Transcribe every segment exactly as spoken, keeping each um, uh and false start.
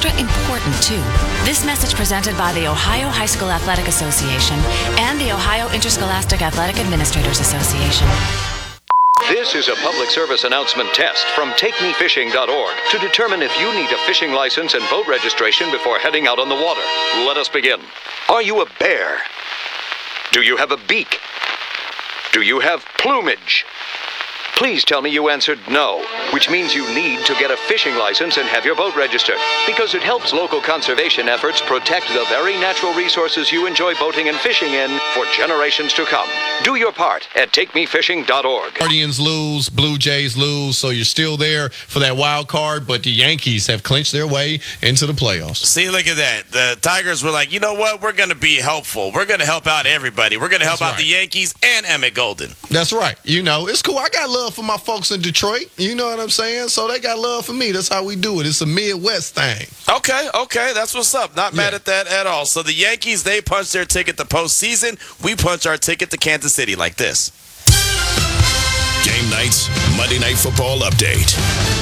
extra important, too. This message presented by the Ohio High School Athletic Association and the Ohio Interscholastic Athletic Administrators Association. This is a public service announcement test from take me fishing dot org to determine if you need a fishing license and boat registration before heading out on the water. Let us begin. Are you a bear? Do you have a beak? Do you have plumage? Please tell me you answered no, which means you need to get a fishing license and have your boat registered, because it helps local conservation efforts protect the very natural resources you enjoy boating and fishing in for generations to come. Do your part at take me fishing dot org. Guardians lose, Blue Jays lose, so you're still there for that wild card, but the Yankees have clinched their way into the playoffs. See, look at that. The Tigers were like, you know what? We're going to be helpful. We're going to help out everybody. We're going to help That's out right. the Yankees and Emmett Golden. That's right. You know, it's cool. I got love for my folks in Detroit. You know what I'm saying? So they got love for me. That's how we do it. It's a Midwest thing. Okay, okay. That's what's up. Not mad Yeah. at that at all. So the Yankees, they punched their ticket to postseason. We punch our ticket to Kansas City like this. Game Night's Monday Night Football Update.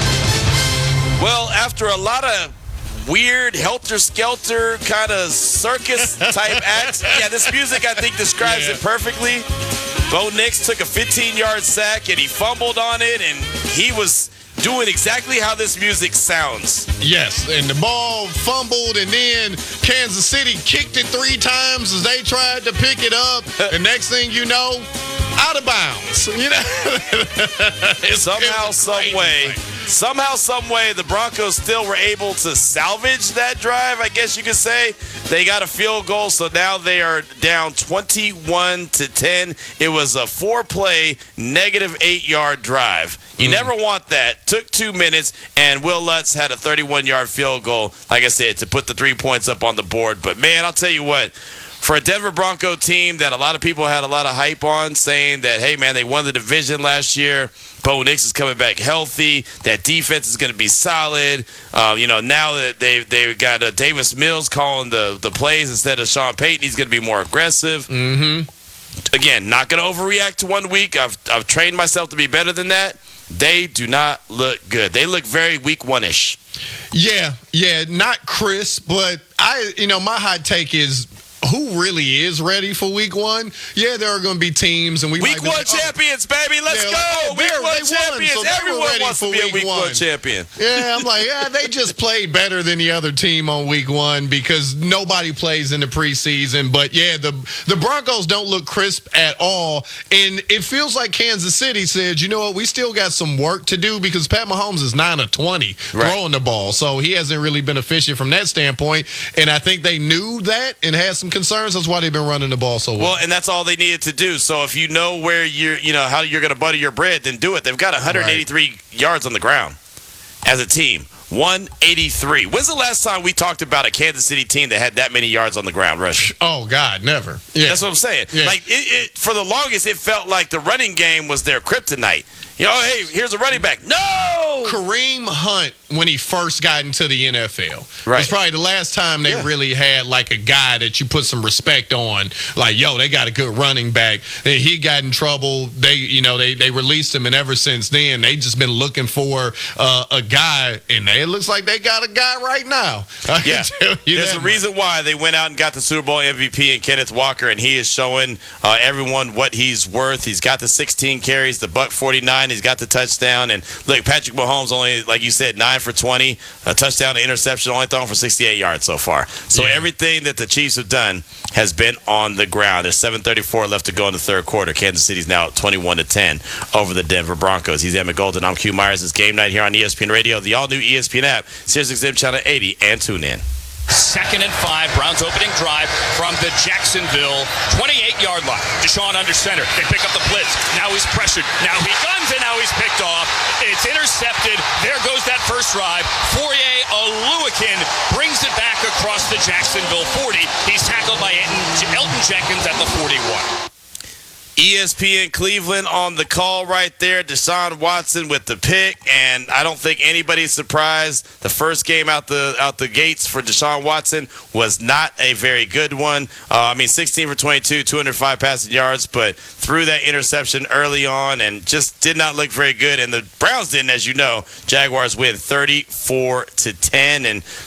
Well, after a lot of weird helter-skelter kind of circus-type acts, yeah, this music, I think, describes Yeah. it perfectly. Bo Nix took a fifteen-yard sack, and he fumbled on it, and he was doing exactly how this music sounds. Yes, and the ball fumbled, and then Kansas City kicked it three times as they tried to pick it up. The next thing you know, out of bounds. You know, It's- Somehow, it's some crazy. way, somehow, some way, the Broncos still were able to salvage that drive, I guess you could say. They got a field goal, so now they are down twenty-one to ten. It was a four-play, negative eight-yard drive. You Mm. never want that. Took two minutes, and Will Lutz had a thirty-one-yard field goal, like I said, to put the three points up on the board. But, man, I'll tell you what. For a Denver Bronco team that a lot of people had a lot of hype on, saying that, hey, man, they won the division last year. Bo Nix is coming back healthy. That defense is going to be solid. Uh, you know, now that they've, they've got uh, Davis Mills calling the, the plays instead of Sean Payton, he's going to be more aggressive. Mm-hmm. Again, not going to overreact to one week. I've, I've trained myself to be better than that. They do not look good. They look very week one-ish. Yeah, yeah, not crisp, but I, you know, my hot take is who really is ready for week one? Yeah, there are going to be teams, and we Week might be one like, oh, champions, baby. Let's Yeah, go. like, oh, week they're- one they won, champions. so they were Everyone ready wants for to be a week week one, one. champion. Yeah, I'm like, yeah, they just played better than the other team on week one because nobody plays in the preseason. But yeah, the the Broncos don't look crisp at all. And it feels like Kansas City said, you know what, we still got some work to do because Pat Mahomes is nine of twenty Right. throwing the ball. So he hasn't really been efficient from that standpoint. And I think they knew that and had some concerns. That's why they've been running the ball so well. Well, and that's all they needed to do. So if you know where you're, you know, how you're going to butter your bread, then do it. They've got one hundred eighty-three yards on the ground as a team. one eighty-three. When's the last time we talked about a Kansas City team that had that many yards on the ground rushing? Oh, God, never. Yeah. That's what I'm saying. Yeah. Like it, it, for the longest, it felt like the running game was their kryptonite. You know, hey, here's a running back. No! Kareem Hunt, when he first got into the N F L, Right. was probably the last time they Yeah. really had like a guy that you put some respect on. Like, yo, they got a good running back. And he got in trouble. They, you know, they they released him, and ever since then, they just been looking for uh, a guy, and it looks like they got a guy right now. I can Yeah, tell you there's that a much. reason why they went out and got the Super Bowl M V P in Kenneth Walker, and he is showing uh, everyone what he's worth. He's got the sixteen carries, the buck forty-nine. He's got the touchdown. And look, Patrick Mahomes only, like you said, nine for twenty, a touchdown, an interception, only thrown for sixty-eight yards so far. So Yeah. everything that the Chiefs have done has been on the ground. There's seven thirty-four left to go in the third quarter. Kansas City's now at twenty-one to ten over the Denver Broncos. He's Emmett Golden. I'm Q Myers. It's Game Night here on E S P N Radio, the all-new E S P N app, SiriusXM Channel eighty, and tune in. Second and five, Browns opening drive from the Jacksonville twenty-eight-yard line. Deshaun under center. They pick up the blitz. Now he's pressured. Now he guns, and now he's picked off. It's intercepted. There goes that first drive. Fourier Oluwakin brings it back across the Jacksonville forty. He's tackled by Elton Elton Jenkins at the forty-one. E S P N Cleveland on the call right there. Deshaun Watson with the pick, and I don't think anybody's surprised. The first game out the out the gates for Deshaun Watson was not a very good one. Uh, I mean, sixteen for twenty-two, two hundred five passing yards, but threw that interception early on and just did not look very good. And the Browns didn't, as you know. Jaguars win thirty-four to ten, and